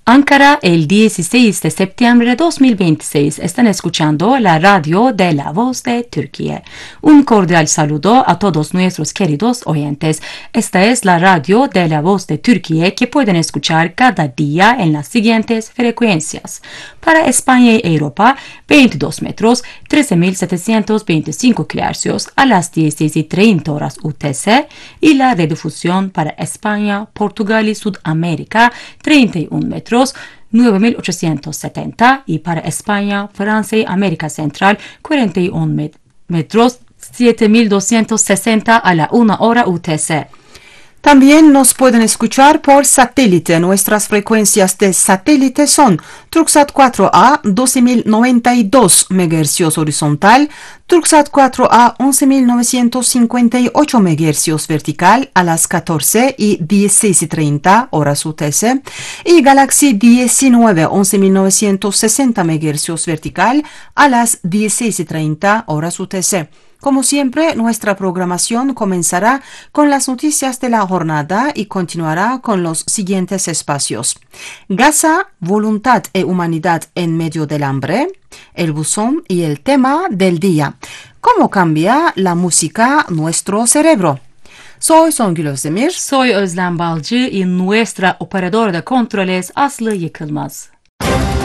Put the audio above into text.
Ankara, el 16 de septiembre de 2026. Están escuchando la radio de La Voz de Türkiye. Un cordial saludo a todos nuestros queridos oyentes. Esta es la radio de La Voz de Türkiye que pueden escuchar cada día en las siguientes frecuencias. Para España y Europa, 22 metros, 13.725 kHz a las 16:30 horas UTC y la redifusión para España, Portugal y Sudamérica, 31 metros, 9.870 y para España, Francia y América Central, 41 metros, 7.260 a la 1 hora UTC. También nos pueden escuchar por satélite. Nuestras frecuencias de satélite son Turksat 4A 12.092 MHz horizontal, Turksat 4A 11.958 MHz vertical a las 14 y 16:30 horas UTC y Galaxy 19 11.960 MHz vertical a las 16:30 horas UTC. Como siempre, nuestra programación comenzará con las noticias de la jornada y continuará con los siguientes espacios. Gaza, voluntad e humanidad en medio del hambre, el buzón y el tema del día. ¿Cómo cambia la música nuestro cerebro? Soy Songül Özdemir. Soy Özlem Balcı y nuestra operadora de controles Aslı Yıkılmaz.